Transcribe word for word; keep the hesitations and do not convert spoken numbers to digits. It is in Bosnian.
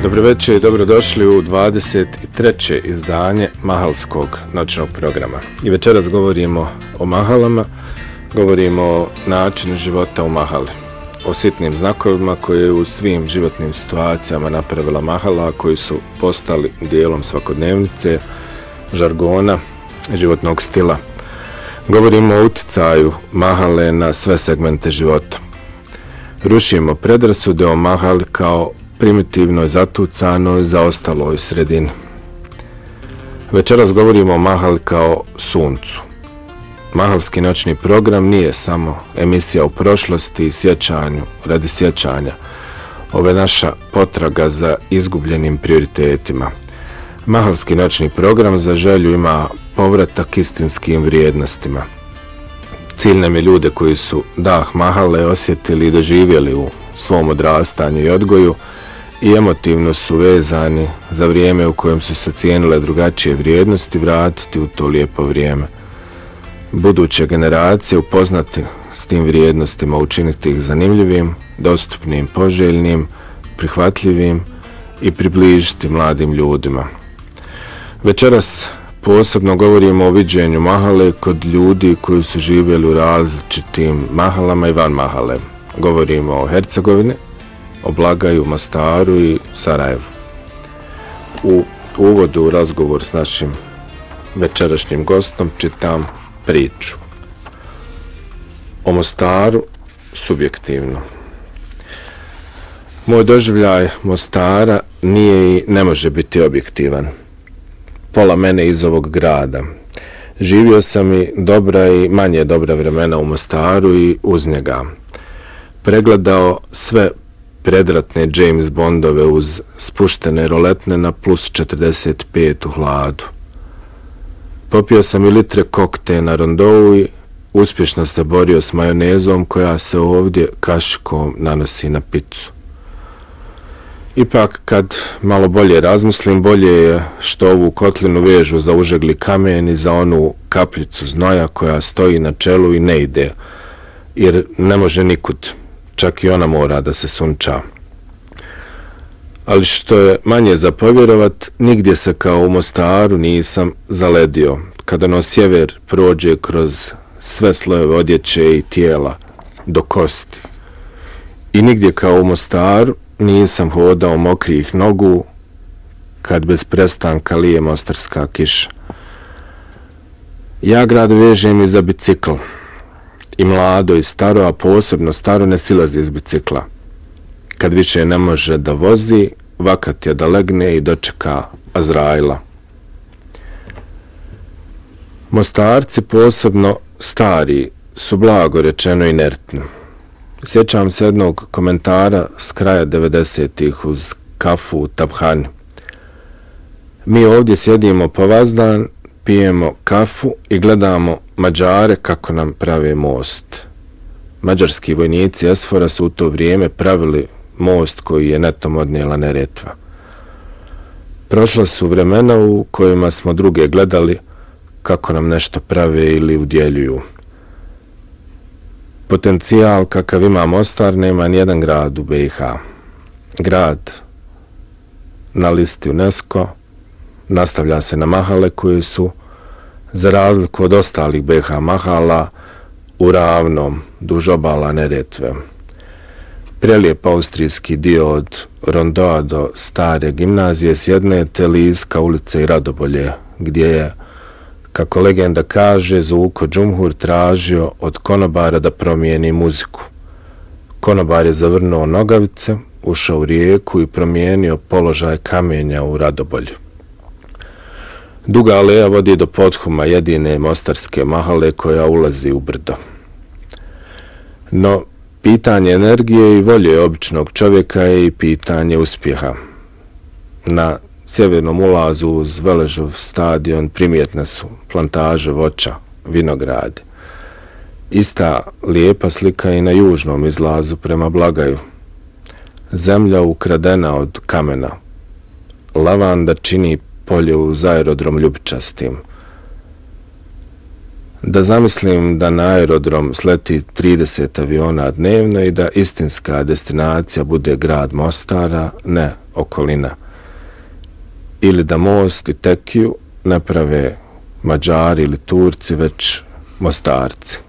Dobro večer i dobrodošli u dvadeset treće izdanje Mahalskog noćnog programa. I večeras govorimo o mahalama, govorimo o načinu života u mahali, o sitnim znakovima koje je u svim životnim situacijama napravila mahala, koji su postali dijelom svakodnevnice, žargona, životnog stila. Govorimo o uticaju mahale na sve segmente života. Rušimo predrasude o mahali kao primitivnoj, zatucanoj, zaostaloj sredini. Večeras govorimo o mahali kao suncu. Mahalski noćni program nije samo emisija u prošlosti i sjećanju radi sjećanja. Ovo je naša potraga za izgubljenim prioritetima. Mahalski noćni program za želju ima povratak istinskim vrijednostima. Cilj nam je ljude koji su dah mahale osjetili i doživjeli u svom odrastanju i odgoju i emotivno su vezani za vrijeme u kojem su se cijenile drugačije vrijednosti vratiti u to lijepo vrijeme. Buduće generacije upoznati s tim vrijednostima, učiniti ih zanimljivim, dostupnim, poželjnim, prihvatljivim i približiti mladim ljudima. Večeras posebno govorimo o viđenju mahale kod ljudi koji su živjeli u različitim mahalama i van mahale. Govorimo o Hercegovini, o Blagaju, Mostaru i Sarajevu. U uvodu u razgovor s našim večerašnjim gostom čitam priču. O Mostaru subjektivno. Moj doživljaj Mostara nije i ne može biti objektivan. Pola mene iz ovog grada. Živio sam i dobra i manje dobra vremena u Mostaru i uz njega. Pregledao sve predratne James Bondove uz spuštene roletne na plus četrdeset pet u hladu. Popio sam i litre kokte na rondovu i uspješno se borio s majonezom koja se ovdje kašikom nanosi na picu. Ipak, kad malo bolje razmislim, bolje je što ovu kotlinu vežu za užegli kamen i za onu kapljicu znoja koja stoji na čelu i ne ide, jer ne može nikud, čak i ona mora da se sunča. Ali što je manje za povjerovat, nigdje se kao u Mostaru nisam zaledio, kada no sjever prođe kroz sve slojeve odjeće i tijela do kosti. I nigdje kao u Mostaru nisam hodao mokrih nogu kad bez prestanka lije mostarska kiša. Ja grad vežem i za bicikl. I mlado i staro, a posebno staro, ne silazi iz bicikla. Kad više ne može da vozi, vakat je da legne i dočeka Azraila. Mostarci, posebno stari, su blago rečeno inertni. Sjećam se jednog komentara s kraja devedesetih uz kafu u Tabhani. Mi ovdje sjedimo po vazdan, pijemo kafu i gledamo Mađare kako nam prave most. Mađarski vojnici Esfora su u to vrijeme pravili most koji je netom odnijela Neretva. Prošla su vremena u kojima smo druge gledali kako nam nešto prave ili udjeljuju. Potencijal kakav ima Mostar nema nijedan grad u B i H. Grad na listi UNESCO nastavlja se na mahale koje su, za razliku od ostalih B i H mahala, u ravnom duž obala Neretve. Prelijep austrijski dio od Rondoa do stare gimnazije s jedne te Liska ulice i Radobolje, gdje je, kako legenda kaže, Zuko Džumhur tražio od konobara da promijeni muziku. Konobar je zavrnuo nogavice, ušao u rijeku i promijenio položaj kamenja u Radobolju. Duga aleja vodi do Podhuma, jedine mostarske mahale koja ulazi u brdo. No, pitanje energije i volje običnog čovjeka je i pitanje uspjeha. Na sjevernom ulazu uz Veležov stadion primjetne su plantaže voća, vinograde. Ista lijepa slika i na južnom izlazu prema Blagaju. Zemlja ukradena od kamena. Lavanda čini polje uz aerodrom ljubičastim. Da zamislim da na aerodrom sleti trideset aviona dnevno i da istinska destinacija bude grad Mostara, ne okolina. Ili da most i tekiju ne prave Mađari ili Turci, već Mostarci.